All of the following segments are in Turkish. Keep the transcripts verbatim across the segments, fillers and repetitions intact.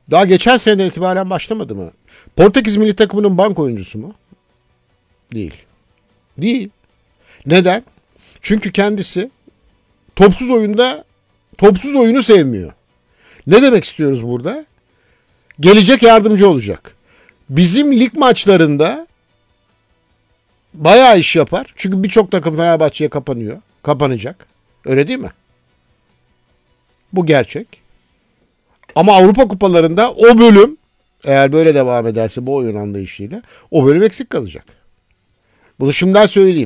Daha geçen seneden itibaren başlamadı mı? Portekiz milli takımının bank oyuncusu mu? Değil. Değil. Neden? Çünkü kendisi topsuz oyunda topsuz oyunu sevmiyor. Ne demek istiyoruz burada? Gelecek yardımcı olacak. Bizim lig maçlarında bayağı iş yapar. Çünkü birçok takım Fenerbahçe'ye kapanıyor. Kapanacak. Öyle değil mi? Bu gerçek. Ama Avrupa kupalarında o bölüm, eğer böyle devam ederse bu oyun anlayışıyla, o bölüm eksik kalacak. Bunu şimdiden söyleyeyim.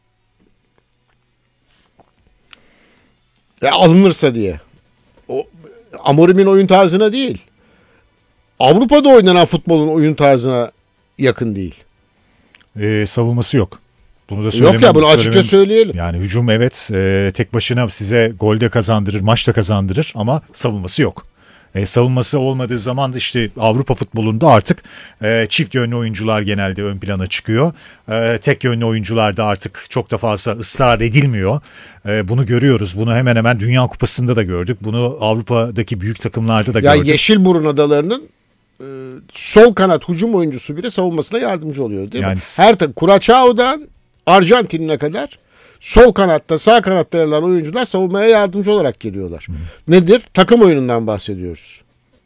Ve alınırsa diye. O, Amorim'in oyun tarzına değil. Avrupa'da oynanan futbolun oyun tarzına yakın değil. Ee, savunması yok. Bunu da söylemem, yok ya, bunu açıkça söyleyelim. Yani hücum evet e, tek başına size golde kazandırır, maçta kazandırır ama savunması yok. E, savunması olmadığı zaman da işte Avrupa futbolunda artık e, çift yönlü oyuncular genelde ön plana çıkıyor. E, tek yönlü oyuncular da artık çok da fazla ısrar edilmiyor. E, bunu görüyoruz. Bunu hemen hemen Dünya Kupası'nda da gördük. Bunu Avrupa'daki büyük takımlarda da ya gördük. Yeşilburun adalarının e, sol kanat hücum oyuncusu bile savunmasına yardımcı oluyor değil yani, mi? Her takım Curaçao'dan Arjantin'e kadar sol kanatta, sağ kanatta yer alan oyuncular savunmaya yardımcı olarak geliyorlar. Hı. Nedir? Takım oyunundan bahsediyoruz.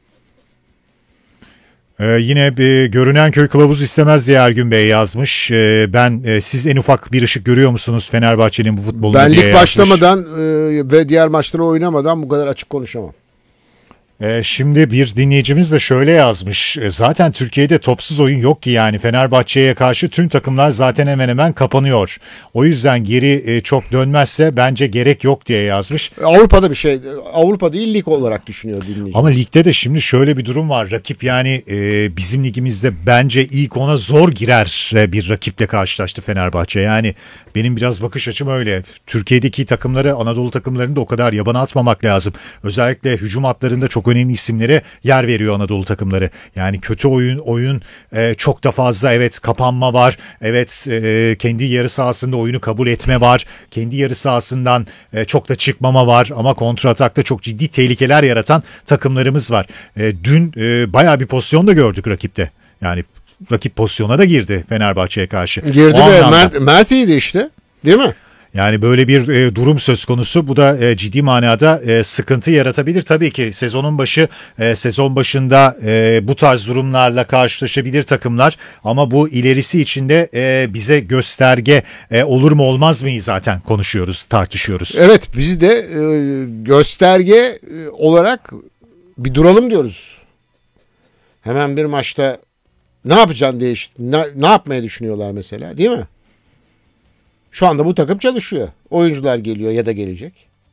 Ee, yine bir görünen köy kılavuz istemez diye Ergün Bey yazmış. Ee, ben e, siz en ufak bir ışık görüyor musunuz Fenerbahçe'nin bu futbolunu ben diye lig yazmış. başlamadan e, ve diğer maçları oynamadan bu kadar açık konuşamam. Ee, şimdi bir dinleyicimiz de şöyle yazmış. Ee, zaten Türkiye'de topsuz oyun yok ki yani Fenerbahçe'ye karşı tüm takımlar zaten hemen hemen kapanıyor. O yüzden geri e, çok dönmezse bence gerek yok diye yazmış. Avrupa'da bir şey, Avrupa değil lig olarak düşünüyor dinleyicimiz. Ama ligde de şimdi şöyle bir durum var. Rakip yani e, bizim ligimizde bence ilk ona zor girer bir rakiple karşılaştı Fenerbahçe. Yani benim biraz bakış açım öyle. Türkiye'deki takımları, Anadolu takımlarını da o kadar yabana atmamak lazım. Özellikle hücum hatlarında çok önemli isimlere yer veriyor Anadolu takımları. Yani kötü oyun oyun e, çok da fazla, evet kapanma var. Evet e, kendi yarı sahasında oyunu kabul etme var. Kendi yarı sahasından e, çok da çıkmama var. Ama kontratakta çok ciddi tehlikeler yaratan takımlarımız var. E, dün e, bayağı bir pozisyon da gördük rakipte. Yani rakip pozisyona da girdi Fenerbahçe'ye karşı. Girdi ve Mert, Mert iyiydi işte. Değil mi? Yani böyle bir e, durum söz konusu. Bu da e, ciddi manada e, sıkıntı yaratabilir. Tabii ki sezonun başı, e, sezon başında e, bu tarz durumlarla karşılaşabilir takımlar. Ama bu ilerisi içinde e, bize gösterge e, olur mu olmaz mı zaten konuşuyoruz, tartışıyoruz. Evet, biz de e, gösterge e, olarak bir duralım diyoruz. Hemen bir maçta ne yapacaksın diye ne, ne yapmaya düşünüyorlar mesela, değil mi? Şu anda bu takım çalışıyor. Oyuncular geliyor ya da gelecek.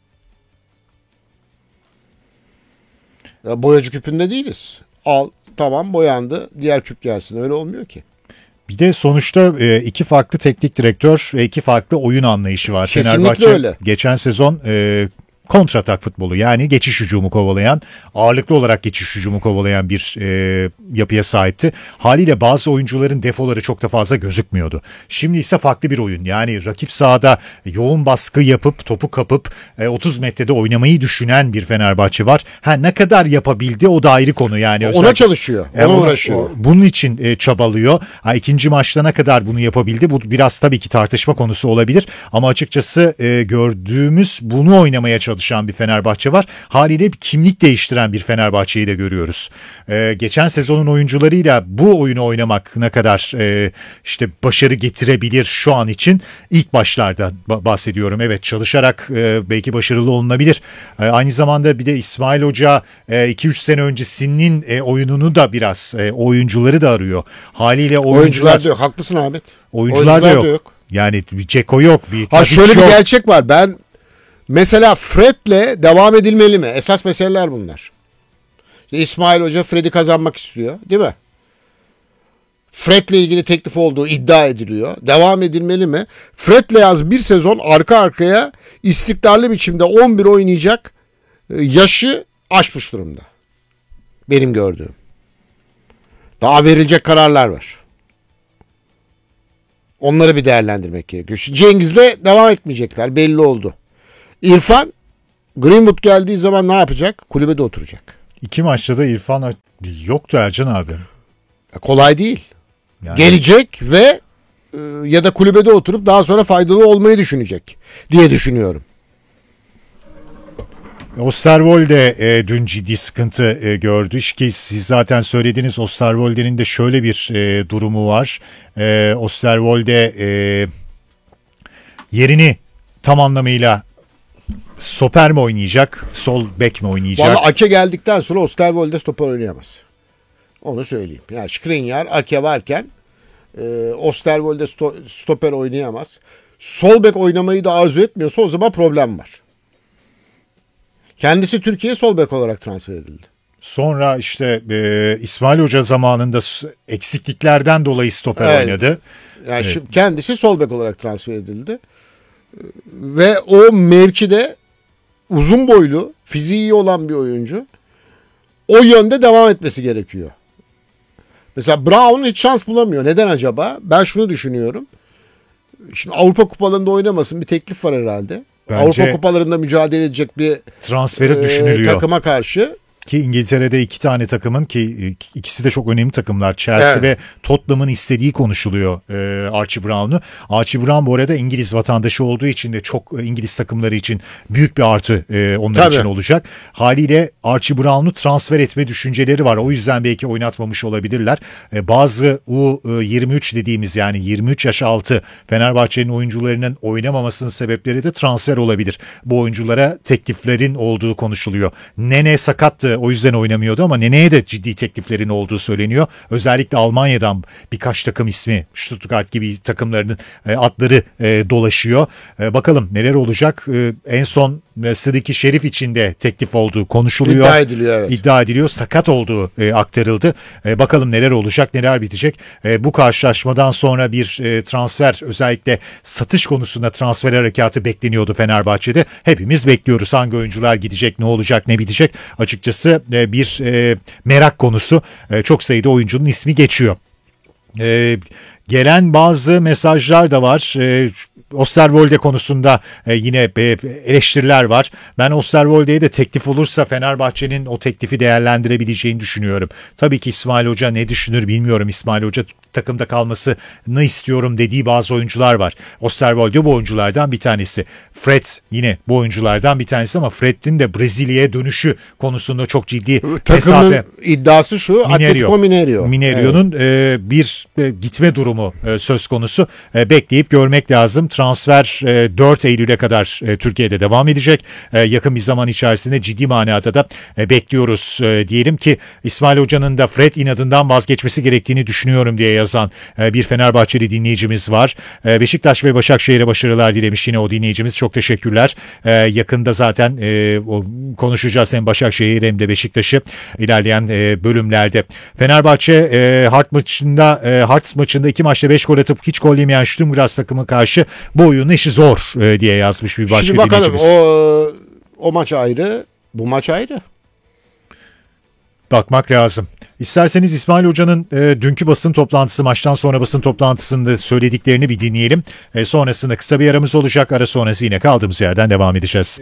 Ya boyacı küpünde değiliz. Al, tamam boyandı, diğer küp gelsin. Öyle olmuyor ki. Bir de sonuçta iki farklı teknik direktör ve iki farklı oyun anlayışı var. Kesinlikle Fenerbahçe öyle. Geçen sezon e, kontratak futbolu, yani geçiş hücumu kovalayan, ağırlıklı olarak geçiş hücumu kovalayan bir e, yapıya sahipti. Haliyle bazı oyuncuların defoları çok da fazla gözükmüyordu. Şimdi ise farklı bir oyun. Yani rakip sahada yoğun baskı yapıp topu kapıp e, otuz metrede oynamayı düşünen bir Fenerbahçe var. Ha, ne kadar yapabildi o da ayrı konu yani. Ona özellikle, çalışıyor. Ona, ona uğraşıyor. O, bunun için e, çabalıyor. Ha, ikinci maçta ne kadar bunu yapabildi? Bu biraz tabii ki tartışma konusu olabilir. Ama açıkçası e, gördüğümüz bunu oynamaya çalışan bir Fenerbahçe var. Haliyle bir kimlik değiştiren bir Fenerbahçe'yi de görüyoruz. Ee, geçen sezonun oyuncularıyla bu oyunu oynamak ne kadar e, işte başarı getirebilir şu an için, ilk başlarda bahsediyorum. Evet, çalışarak e, belki başarılı olunabilir. E, aynı zamanda bir de İsmail Hoca iki üç sene öncesinin e, oyununu da biraz e, oyuncuları da arıyor. Haliyle oyuncular, oyuncular da yok. Haklısın Ahmet. Oyuncular, oyuncular da yok. Da yok. Yani bir Ceko yok. Bir ha şöyle yok. Bir gerçek var. Ben mesela Fred'le devam edilmeli mi? Esas meseleler bunlar. İşte İsmail Hoca Fred'i kazanmak istiyor, değil mi? Fred'le ilgili teklif olduğu iddia ediliyor. Devam edilmeli mi? Fred'le yaz bir sezon arka arkaya istikrarlı biçimde on bir oynayacak yaşı aşmış durumda. Benim gördüğüm. Daha verilecek kararlar var. Onları bir değerlendirmek gerekiyor. Cengiz'le devam etmeyecekler, belli oldu. İrfan, Greenwood geldiği zaman ne yapacak? Kulübede oturacak. İki maçta da İrfan yoktu Ercan abi. Kolay değil. Yani... Gelecek ve e, ya da kulübede oturup daha sonra faydalı olmayı düşünecek diye düşünüyorum. Osterwolde e, dün ciddi sıkıntı e, gördü ki siz zaten söylediniz. Osterwolde'nin de şöyle bir e, durumu var. E, Osterwolde e, yerini tam anlamıyla stoper mi oynayacak, sol bek mi oynayacak? Vallahi Ake geldikten sonra Osterwolde stoper oynayamaz. Onu söyleyeyim. Yani Skriniar, Ake varken e, Osterwolde sto, stoper oynayamaz. Sol bek oynamayı da arzu etmiyorsa o zaman problem var. Kendisi Türkiye'ye sol bek olarak transfer edildi. Sonra işte e, İsmail Hoca zamanında eksikliklerden dolayı stoper evet. oynadı. Yani evet. şimdi kendisi sol bek olarak transfer edildi. Ve o mevkide uzun boylu, fiziği iyi olan bir oyuncu. O yönde devam etmesi gerekiyor. Mesela Brown hiç şans bulamıyor. Neden acaba? Ben şunu düşünüyorum. Şimdi Avrupa kupalarında oynamasın bir teklif var herhalde. Bence Avrupa kupalarında mücadele edecek bir transferi e, düşünülüyor. Takıma karşı. Ki İngiltere'de iki tane takımın ki ikisi de çok önemli takımlar. Chelsea evet. ve Tottenham'ın istediği konuşuluyor e, Archie Brown'u. Archie Brown bu arada İngiliz vatandaşı olduğu için de çok İngiliz takımları için büyük bir artı e, onlar Tabii. için olacak. Haliyle Archie Brown'u transfer etme düşünceleri var. O yüzden belki oynatmamış olabilirler. E, bazı U yirmi üç dediğimiz yani yirmi üç yaş altı Fenerbahçe'nin oyuncularının oynamamasının sebepleri de transfer olabilir. Bu oyunculara tekliflerin olduğu konuşuluyor. Nene sakattı. O yüzden oynamıyordu ama Nene'ye de ciddi tekliflerin olduğu söyleniyor. Özellikle Almanya'dan birkaç takım ismi, Stuttgart gibi takımlarının e, adları e, dolaşıyor. E, bakalım neler olacak. E, en son e, Sıdiki Şerif için de teklif olduğu konuşuluyor. İddia ediliyor. Evet. İddia ediliyor. Sakat olduğu e, aktarıldı. E, bakalım neler olacak, neler bitecek. E, bu karşılaşmadan sonra bir e, transfer, özellikle satış konusunda transfer harekatı bekleniyordu Fenerbahçe'de. Hepimiz bekliyoruz. Hangi oyuncular gidecek, ne olacak, ne bitecek? Açıkçası bir e, merak konusu. E, çok sayıda oyuncunun ismi geçiyor. E, gelen bazı mesajlar da var. E, Osterwolde konusunda e, yine e, eleştiriler var. Ben Osterwolde'ye de teklif olursa Fenerbahçe'nin o teklifi değerlendirebileceğini düşünüyorum. Tabii ki İsmail Hoca ne düşünür bilmiyorum. İsmail Hoca takımda kalmasını istiyorum dediği bazı oyuncular var. Osterwolde bu oyunculardan bir tanesi. Fred yine bu oyunculardan bir tanesi ama Fred'in de Brezilya'ya dönüşü konusunda çok ciddi takımın mesafe. iddiası şu, Minerio. Atletico Mineiro. Minerio'nun evet. e, bir e, gitme durumu e, söz konusu. E, bekleyip görmek lazım. Transfer e, dört Eylül'e kadar e, Türkiye'de devam edecek. E, yakın bir zaman içerisinde ciddi manada da e, bekliyoruz e, diyelim ki İsmail Hoca'nın da Fred inadından vazgeçmesi gerektiğini düşünüyorum diye yazan e, bir Fenerbahçeli dinleyicimiz var. E, Beşiktaş ve Başakşehir'e başarılar dilemiş yine o dinleyicimiz. Çok teşekkürler. E, yakında zaten e, o, konuşacağız hem Başakşehir hem de Beşiktaş'ı ilerleyen e, bölümlerde. Fenerbahçe e, Hart maçında e, Hart maçında iki maçta beş gol atıp hiç gol yemeyen Sturmgras takımı karşı bu oyunun işi zor e, diye yazmış bir başka Şimdi bakalım, dinleyicimiz. o, o maç ayrı, bu maç ayrı. Bakmak lazım. İsterseniz İsmail Hoca'nın e, dünkü basın toplantısı, maçtan sonra basın toplantısında söylediklerini bir dinleyelim. E, sonrasında kısa bir aramız olacak. Ara sonrası yine kaldığımız yerden devam edeceğiz.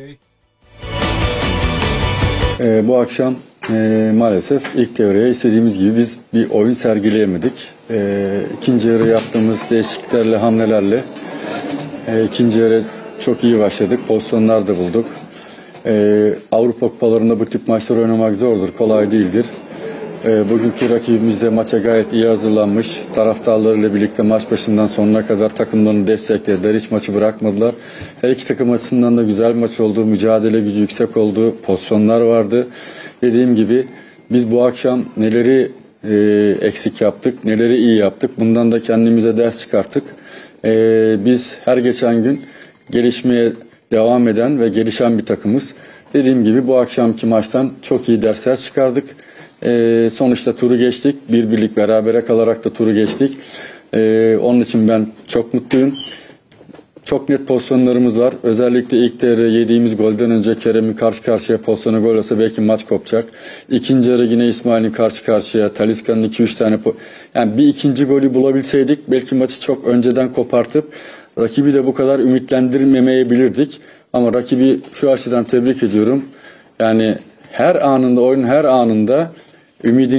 E, bu akşam e, maalesef ilk devreye istediğimiz gibi biz bir oyun sergileyemedik. E, ikinci yarı yaptığımız değişikliklerle, hamlelerle e, ikinci yarı çok iyi başladık. Pozisyonlar da bulduk. E, Avrupa kupalarında bu tip maçlar oynamak zordur, kolay değildir. E, bugünkü rakibimiz de maça gayet iyi hazırlanmış. Taraftarlarıyla birlikte maç başından sonuna kadar takımlarını desteklediler. Hiç maçı bırakmadılar. Her iki takım açısından da güzel bir maç oldu. Mücadele gücü yüksek oldu. Pozisyonlar vardı. Dediğim gibi biz bu akşam neleri e, eksik yaptık, neleri iyi yaptık. Bundan da kendimize ders çıkarttık. E, biz her geçen gün gelişmeye devam eden ve gelişen bir takımız. Dediğim gibi bu akşamki maçtan çok iyi dersler çıkardık. Ee, sonuçta turu geçtik. Bir birlik berabere kalarak da turu geçtik. Ee, onun için ben çok mutluyum. Çok net pozisyonlarımız var. Özellikle ilk devre yediğimiz golden önce Kerem'in karşı karşıya pozisyonu gol olsa belki maç kopacak. İkinci yarı yine İsmail'in karşı karşıya, Talisca'nın iki üç tane yani bir ikinci golü bulabilseydik belki maçı çok önceden kopartıp rakibi de bu kadar ümitlendirmemeyebilirdik. Ama rakibi şu açıdan tebrik ediyorum. Yani her anında, oyunun her anında ümidini